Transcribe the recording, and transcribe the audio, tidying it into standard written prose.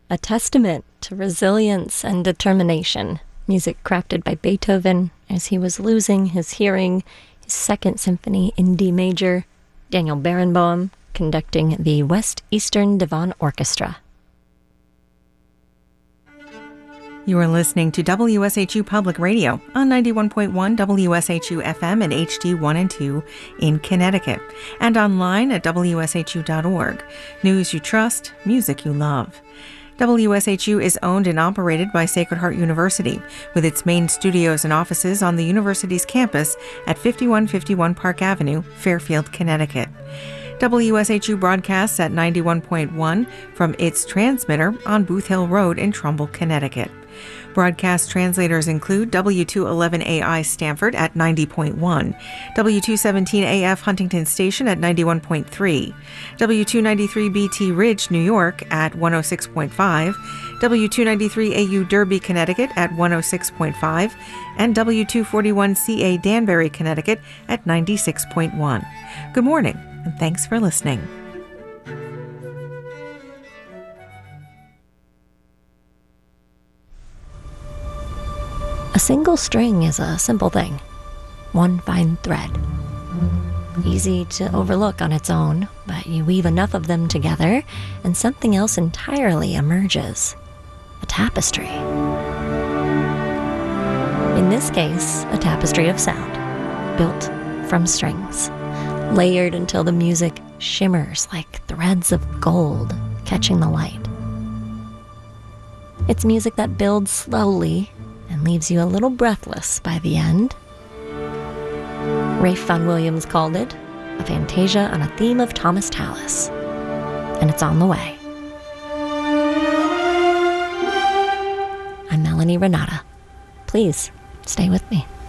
a testament to resilience and determination. Music crafted by Beethoven as he was losing his hearing, his Second Symphony in D major. Daniel Barenboim conducting the West Eastern Divan Orchestra. You are listening to WSHU Public Radio on 91.1 WSHU FM and HD1 and 2 in Connecticut, and online at WSHU.org. News you trust, music you love. WSHU is owned and operated by Sacred Heart University, with its main studios and offices on the university's campus at 5151 Park Avenue, Fairfield, Connecticut. WSHU broadcasts at 91.1 from its transmitter on Booth Hill Road in Trumbull, Connecticut. Broadcast translators include W211AI Stamford at 90.1, W217AF Huntington Station at 91.3, W293BT Ridge, New York at 106.5, W293AU Derby, Connecticut at 106.5, and W241CA Danbury, Connecticut at 96.1. Good morning, and thanks for listening. A single string is a simple thing, one fine thread. Easy to overlook on its own, but you weave enough of them together and something else entirely emerges. A tapestry. In this case, a tapestry of sound, built from strings, layered until the music shimmers like threads of gold catching the light. It's music that builds slowly and leaves you a little breathless by the end. Ralph Vaughan Williams called it a fantasia on a theme of Thomas Tallis, and it's on the way. I'm Melanie Renata. Please stay with me.